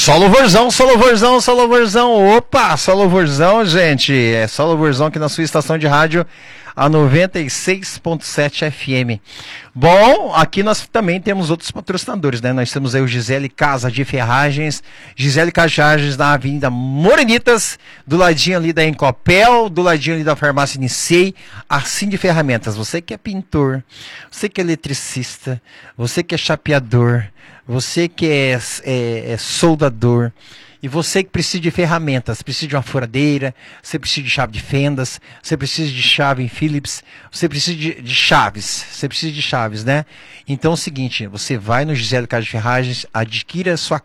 Só louvorzão, só louvorzão, só louvorzão. Opa, só louvorzão, gente. É só louvorzão aqui na sua estação de rádio, a 96.7 FM. Bom, aqui nós também temos outros patrocinadores, né? Nós temos aí o Gisele Casa de Ferragens, Gisele Casa de Ferragens na Avenida Morenitas, do ladinho ali da Encopel, do ladinho ali da Farmácia Nicei, assim de ferramentas. Você que é pintor, você que é eletricista, você que é chapeador, você que é soldador, e você que precisa de ferramentas, precisa de uma furadeira, você precisa de chave de fendas, você precisa de chave em Phillips, você precisa de chaves, você precisa de chaves, né? Então é o seguinte, você vai no Gisele Casa de Ferragens, adquira sua